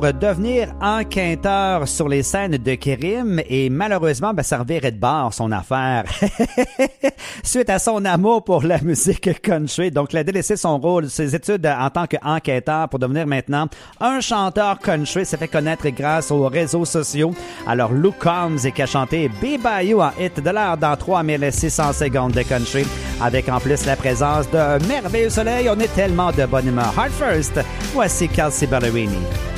devenir enquêteur sur les scènes de crime et malheureusement, ça revirait de bord son affaire. Suite à son amour pour la musique country, donc il a délaissé son rôle, ses études en tant qu'enquêteur pour devenir maintenant un chanteur country. S'est fait connaître grâce aux réseaux sociaux. Alors Luke Combs qui a chanté Be Bayou en hit de l'heure dans 3600 secondes de country, avec en plus la présence de merveilleux soleil. On est tellement de bonne humeur. Heart First, voici Kelsea Ballerini.